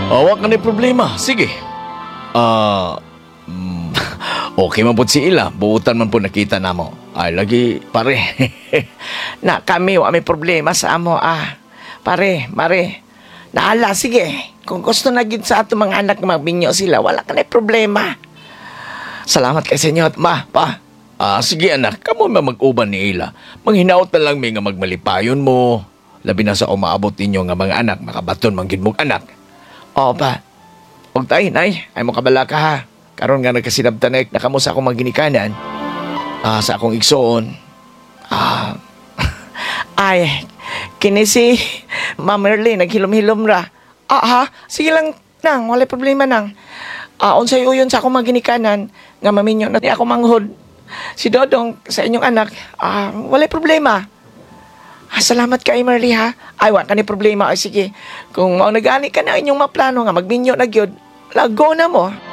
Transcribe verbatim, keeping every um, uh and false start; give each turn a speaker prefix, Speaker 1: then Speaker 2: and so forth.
Speaker 1: Awak ka na problema. Sige. Ah, mm, okay man po si Ila. Buutan man po nakita na mo. Ay, lagi, pare.
Speaker 2: Na kami wa may problema sa amo ah. Pare, mare. Naala, sige. Kung gusto na gid sa ato mga anak nga magbinyo sila, wala ka na problema. Salamat kay senyo at ma, pa.
Speaker 1: Ah, sige anak, kamo man mag-uban ni Ila. Manghinaot na lang may nga magmalipayon mo. Labi na sa umaabot ninyo nga mga anak, makabaton manggid mong anak.
Speaker 2: O pa. Huwag tayo, nay. Ay mo kabala ka ha. Karon nga nagkasinabtan na nakamo sa akong maginikanan. Ah, sa akong igsoon. Ah, ay, kini si Ma'am Merly, naghilom-hilom ra. Ah, ha? Sige lang, nang. Wala problema, nang. Ah, unsay uyon sa akong maginikanan, nga maminyo na ako manghod. Si Dodong, sa inyong anak, ah, wala problema. Ah, salamat kay Merly, ha? Ay, wala ka ni problema. Ay, sige. Kung mau nagani ka na inyong maplano nga, magminyo na gyud, lago na mo.